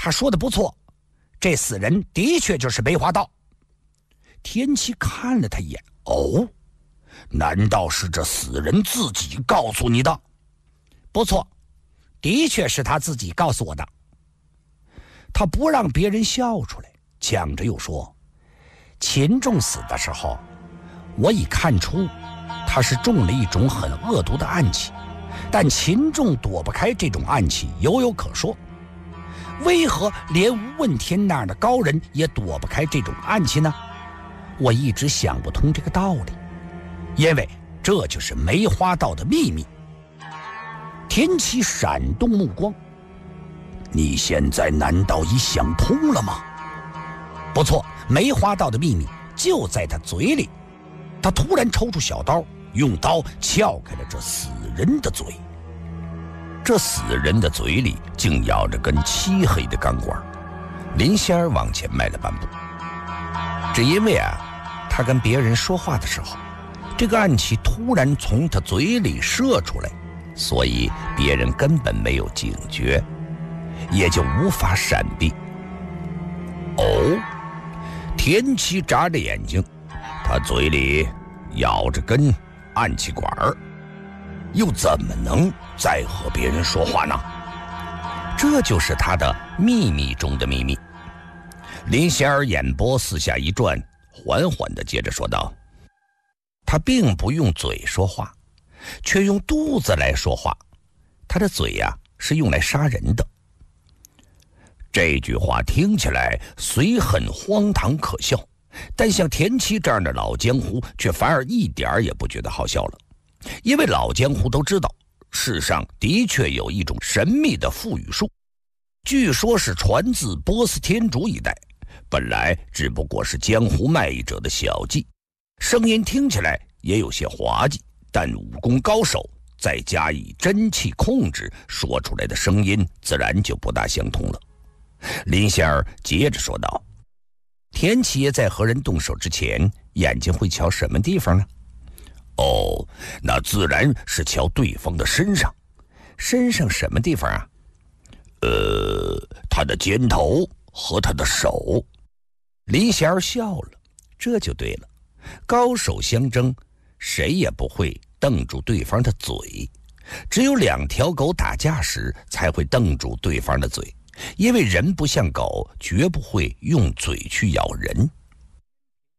他说的不错，这死人的确就是梅花道。田七看了他一眼，哦，难道是这死人自己告诉你的？不错，的确是他自己告诉我的。他不让别人笑出来，讲着又说，秦仲死的时候，我已看出他是中了一种很恶毒的暗器，但秦仲躲不开这种暗器犹有可说，为何连吴问天那样的高人也躲不开这种暗器呢？我一直想不通这个道理，因为这就是梅花道的秘密。田七闪动目光，你现在难道已想通了吗？不错，梅花道的秘密就在他嘴里。他突然抽出小刀，用刀撬开了这死人的嘴。这死人的嘴里竟咬着根漆黑的钢管。林仙儿往前迈了半步，只因为他跟别人说话的时候，这个暗器突然从他嘴里射出来，所以别人根本没有警觉，也就无法闪避。哦，田七眨着眼睛，他嘴里咬着根暗器管儿，又怎么能再和别人说话呢？这就是他的秘密中的秘密。林仙儿眼波四下一转，缓缓地接着说道，他并不用嘴说话，却用肚子来说话。他的嘴是用来杀人的。这句话听起来虽很荒唐可笑，但像田七这样的老江湖却反而一点也不觉得好笑了。因为老江湖都知道，世上的确有一种神秘的腹语术，据说是传自波斯天竺一带，本来只不过是江湖卖艺者的小技，声音听起来也有些滑稽，但武功高手再加以真气控制，说出来的声音自然就不大相同了。林仙儿接着说道，田七爷在和人动手之前，眼睛会瞧什么地方呢？哦，那自然是瞧对方的身上。身上什么地方啊？他的肩头和他的手。林仙儿笑了，这就对了，高手相争，谁也不会瞪住对方的嘴，只有两条狗打架时才会瞪住对方的嘴，因为人不像狗，绝不会用嘴去咬人。